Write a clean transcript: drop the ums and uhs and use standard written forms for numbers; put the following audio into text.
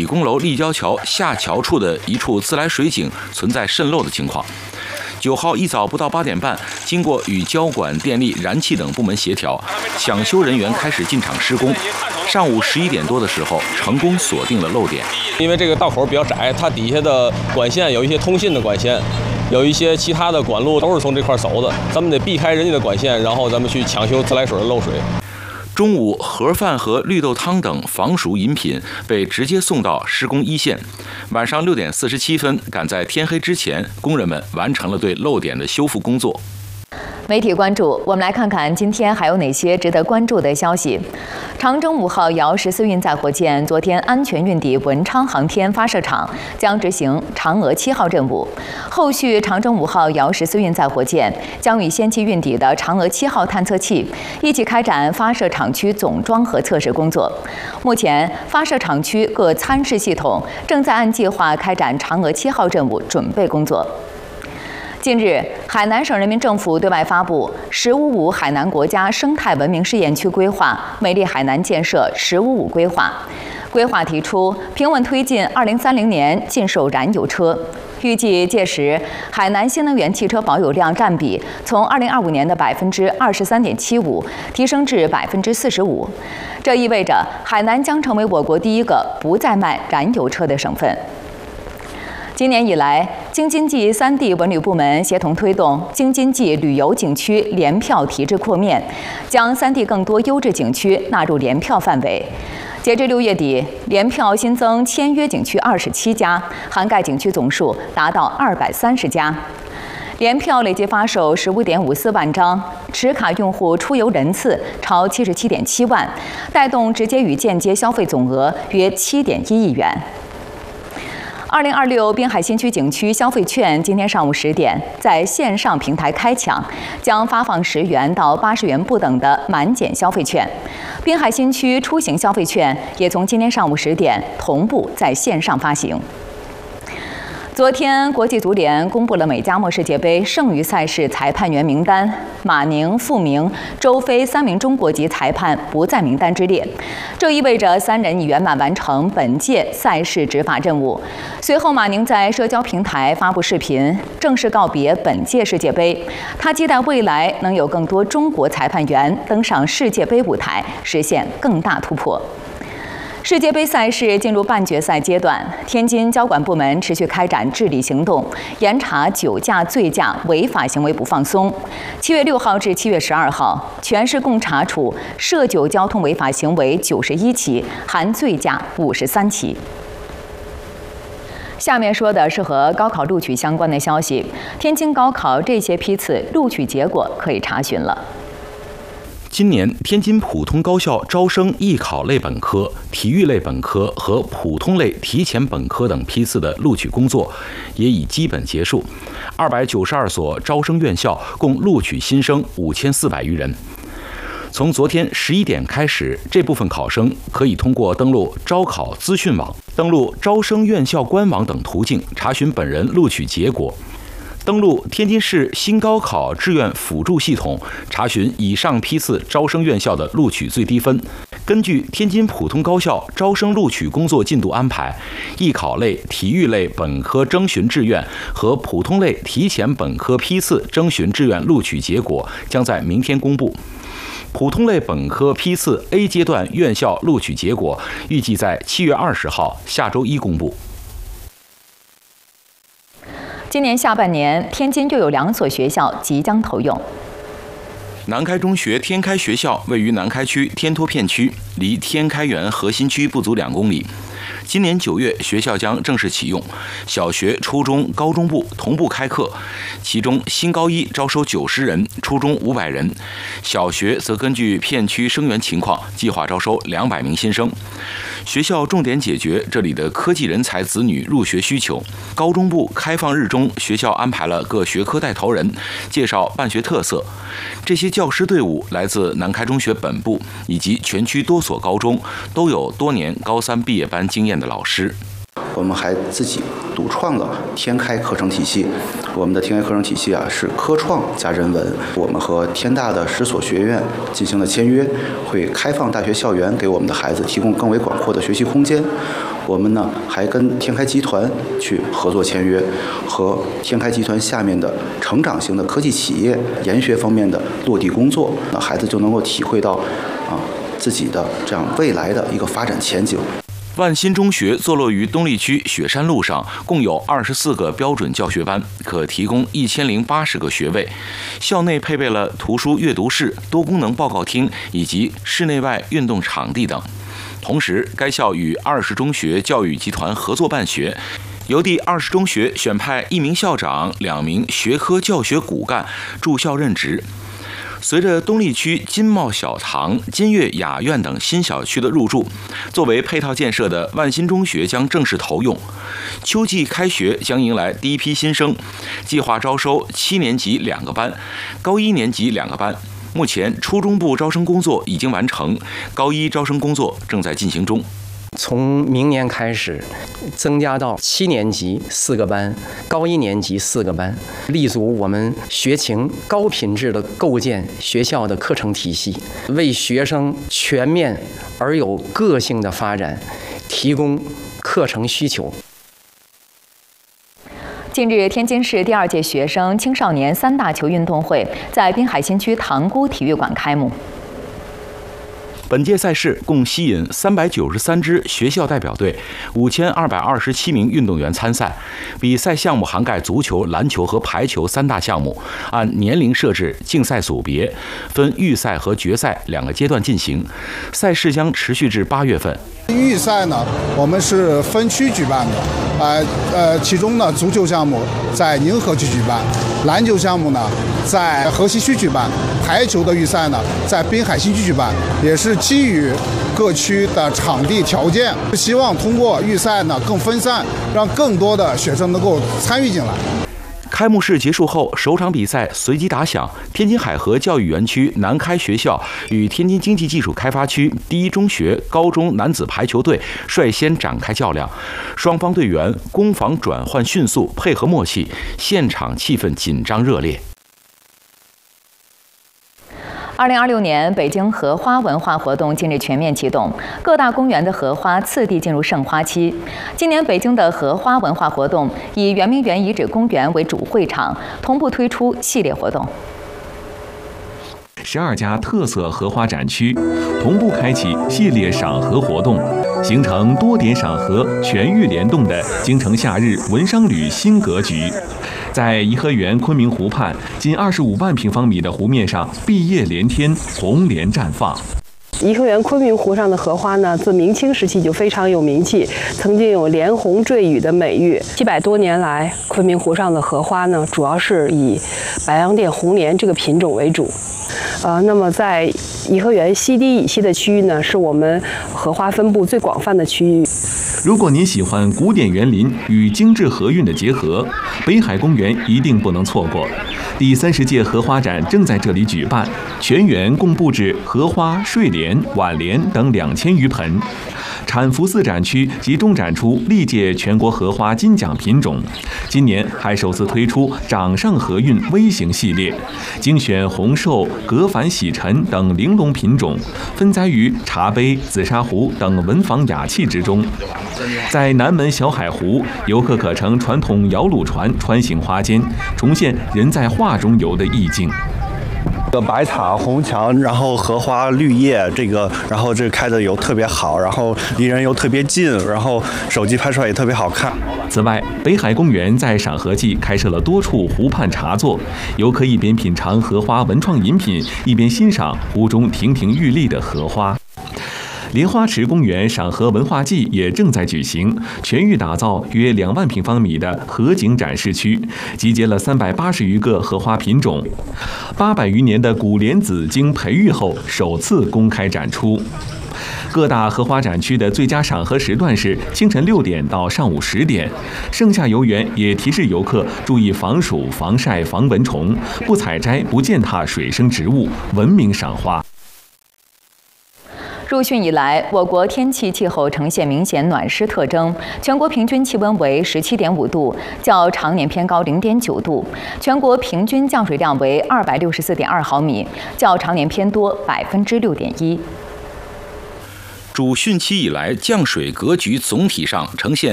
理工楼立交桥下桥处的一处自来水井存在渗漏的情况。9号一早不到8点半，经过与交管、电力、燃气等部门协调，抢修人员开始进场施工。上午11点多的时候，成功锁定了漏点。 因为这个道口比较窄，它底下的管线有一些通信的管线，有一些其他的管路都是从这块走的，咱们得避开人家的管线，然后咱们去抢修自来水的漏水。 中午，盒饭和绿豆汤等防暑饮品被直接送到施工一线。晚上6点47分，赶在天黑之前，工人们完成了对漏点的修复工作。 媒体关注，我们来看看今天还有哪些值得关注的消息。长征5号遥14运载火箭昨天安全运抵文昌航天发射场，将执行嫦娥7号任务。后续，长征5号遥14运载火箭将与先期运抵的嫦娥7号探测器一起开展发射场区总装和测试工作。目前，发射场区各参试系统正在按计划开展嫦娥7号任务准备工作。近日，海南省人民政府对外发布“十五五”海南国家生态文明试验区规划美丽海南建设“十五五”规划。规划提出，平稳推进2030年禁售燃油车。预计届时，海南新能源汽车保有量占比从2025年的23.75%提升至45%。这意味着海南将成为我国第一个不再卖燃油车的省份。今年以来，京津冀3地文旅部门协同推动京津冀旅游景区联票提质扩面，将3地更多优质景区纳入联票范围。截至6月底，联票新增签约景区27家，涵盖景区总数达到230家。联票累计发售15.54万张，持卡用户出游人次超77.7万，带动直接与间接消费总额约7.1亿元。2026滨海新区景区消费券今天上午10点在线上平台开抢，将发放10元到80元不等的满减消费券。滨海新区出行消费券也从今天上午10点同步在线上发行。昨天，国际足联公布了美加墨世界杯剩余赛事裁判员名单，马宁、傅明、周飞3名中国籍裁判不在名单之列。这意味着3人已圆满完成本届赛事执法任务。随后，马宁在社交平台发布视频，正式告别本届世界杯。他期待未来能有更多中国裁判员登上世界杯舞台，实现更大突破。世界杯赛事进入半决赛阶段，天津交管部门持续开展治理行动，严查酒驾、醉驾违法行为不放松。7月6号至7月12号，全市共查处涉酒交通违法行为91起，含醉驾53起。下面说的是和高考录取相关的消息。天津高考这些批次录取结果可以查询了。 今年天津普通高校招生艺考类本科、体育类本科和普通类提前本科等批次的录取工作也已基本结束。292所招生院校共录取新生5400余人。从昨天11点开始，这部分考生可以通过登录招考资讯网、登录招生院校官网等途径查询本人录取结果。登录天津市新高考志愿辅助系统，查询以上批次招生院校的录取最低分。根据天津普通高校招生录取工作进度安排，艺考类、体育类本科征询志愿和普通类提前本科批次征询志愿录取结果将在明天公布。普通类本科批次 A 阶段院校录取结果预计在7月20号下周一公布。 今年下半年，天津又有2所学校即将投用。 南开中学天开学校位于南开区天托片区，离天开园核心区不足2公里。今年9月，学校将正式启用，小学、初中、高中部同步开课。其中，新高一招收90人，初中500人；小学则根据片区生源情况，计划招收200名新生。学校重点解决这里的科技人才子女入学需求。高中部开放日中，学校安排了各学科带头人，介绍办学特色。这些教师队伍来自南开中学本部以及全区多所高中，都有多年高3毕业班经验的老师。 我们还自己独创了天开课程体系。我们的天开课程体系是科创加人文。我们和天大的10所学院进行了签约，会开放大学校园给我们的孩子提供更为广阔的学习空间。我们呢还跟天开集团去合作签约，和天开集团下面的成长型的科技企业研学方面的落地工作，那孩子就能够体会到自己的这样未来的一个发展前景。 万新中学坐落于东丽区雪山路上，共有24个标准教学班，可提供1080个学位。校内配备了图书阅读室、多功能报告厅以及室内外运动场地等。同时，该校与20中学教育集团合作办学，由第20中学选派1名校长、2名学科教学骨干驻校任职。随着东丽区金茂小堂、金悦雅苑等新小区的入驻，作为配套建设的万新中学将正式投用。秋季开学将迎来第一批新生，计划招收7年级2个班，高1年级2个班。目前初中部招生工作已经完成，高1招生工作正在进行中。 从明年开始，增加到7年级4个班，高1年级4个班，立足我们学情高品质的构建学校的课程体系，为学生全面而有个性的发展提供课程需求。 近日，天津市第2届学生青少年3大球运动会在滨海新区塘沽体育馆开幕。 本届赛事共吸引393支学校代表队、5227名运动员参赛。比赛项目涵盖足球、篮球和排球3大项目，按年龄设置竞赛组别，分预赛和决赛2个阶段进行。赛事将持续至8月份。 预赛呢，我们是分区举办的，其中呢，足球项目在宁河区举办，篮球项目呢在河西区举办，排球的预赛呢在滨海新区举办，也是基于各区的场地条件，希望通过预赛呢更分散，让更多的学生能够参与进来。 开幕式结束后，首场比赛随即打响。天津海河教育园区南开学校与天津经济技术开发区第1中学高中男子排球队率先展开较量，双方队员攻防转换迅速，配合默契，现场气氛紧张热烈。 2026年北京荷花文化活动近日全面启动，各大公园的荷花次第进入盛花期。今年北京的荷花文化活动以圆明园遗址公园为主会场，同步推出系列活动。 12家特色荷花展区同步开启系列赏荷活动，形成多点赏荷、全域联动的京城夏日文商旅新格局。在颐和园昆明湖畔近25万平方米的湖面上，碧叶连天，红莲绽放。 颐和园昆明湖上的荷花呢，自明清时期就非常有名气，曾经有连红缀羽的美誉。700多年来，昆明湖上的荷花呢，主要是以白洋淀红莲这个品种为主。那么在颐和园西堤以西的区域呢，是我们荷花分布最广泛的区域。 如果您喜欢古典园林与精致荷韵的结合，北海公园一定不能错过。第30届荷花展正在这里举办，全园共布置荷花、睡莲、挽莲等2000余盆。产福寺展区集中展出历届全国荷花金奖品种，今年还首次推出掌上荷韵微型系列，精选红寿、格凡喜尘等玲珑品种，分栽于茶杯、紫砂壶等文房雅器之中。在南门小海湖，游客可乘传统摇橹船穿行花间，重现人在画中游的意境。 白塔红墙，然后荷花绿叶，然后这开的又特别好，然后离人又特别近，然后手机拍出来也特别好看。 此外，北海公园在赏荷季开设了多处湖畔茶座，游客一边品尝荷花文创饮品，一边欣赏湖中亭亭玉立的荷花。莲花池公园赏荷文化季也正在举行，全域打造约2万平方米的荷景展示区，集结了380余个荷花品种。800余年的古莲子经培育后首次公开展出。各大荷花展区的最佳赏荷时段是清晨6点到上午10点。盛夏游园也提示游客注意防暑、防晒、防蚊虫，不采摘、不践踏水生植物，文明赏花。 入汛以来，我国天气气候呈现明显暖湿特征，全国平均气温为17.5度，较常年偏高0.9度，全国平均降水量为264.2毫米，较常年偏多6.1%。 主汛期以来，降水格局总体上呈现